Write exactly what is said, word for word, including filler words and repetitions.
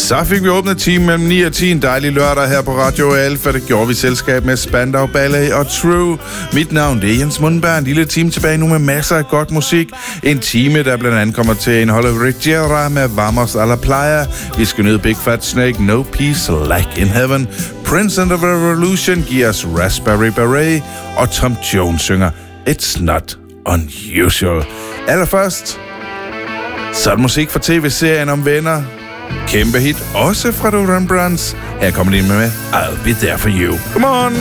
Så fik vi åbnet time mellem ni og ti en dejlig lørdag her på Radio Alfa. Det gjorde vi selskab med Spandau Ballet og True. Mit navn det er Jens Mundberg. En lille time tilbage nu med masser af godt musik. En time, der blandt andet kommer til at indeholde Rigera med Vamos a la Playa. Vi skal nyde Big Fat Snake, No Peace Like in Heaven. Prince and the Revolution giver os Raspberry Beret. Og Tom Jones synger It's Not Unusual. Allerførst, så er det musik fra tv-serien om venner. Kæmpe hit, også fra The Rembrandts. Her kommer de med I'll Be There For You. Come on!